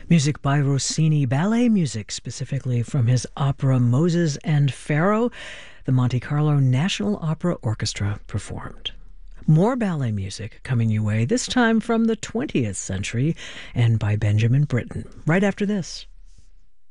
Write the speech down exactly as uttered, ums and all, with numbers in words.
Music by Rossini, ballet music specifically from his opera Moses and Pharaoh, the Monte Carlo National Opera Orchestra performed. More ballet music coming your way, this time from the twentieth century and by Benjamin Britten, right after this.